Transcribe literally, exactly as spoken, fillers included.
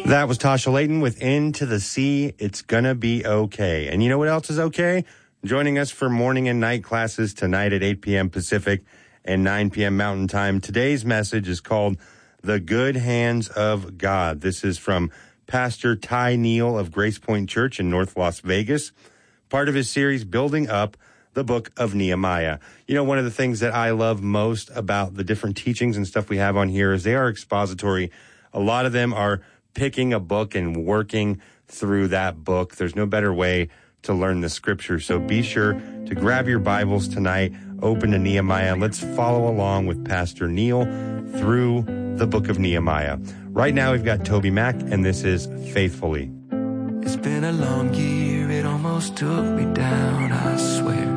That was Tasha Layton with Into the Sea, It's Gonna Be Okay. And you know what else is okay? Joining us for morning and night classes tonight at eight p.m. Pacific and nine p.m. Mountain Time. Today's message is called The Good Hands of God. This is from Pastor Ty Neal of Grace Point Church in North Las Vegas, part of his series, Building Up the Book of Nehemiah. You know, one of the things that I love most about the different teachings and stuff we have on here is they are expository. A lot of them are picking a book and working through that book. There's no better way to learn the scripture. So be sure to grab your Bibles tonight, open to Nehemiah, and let's follow along with Pastor Neal through the book of Nehemiah. Right now we've got Toby Mack, and this is Faithfully. It's been a long year, it almost took me down, I swear.